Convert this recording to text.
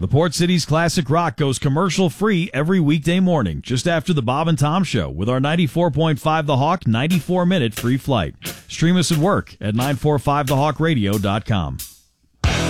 The Port City's Classic Rock goes commercial-free every weekday morning, just after the Bob and Tom Show, with our 94.5 The Hawk 94-minute free flight. Stream us at work at 945thehawkradio.com.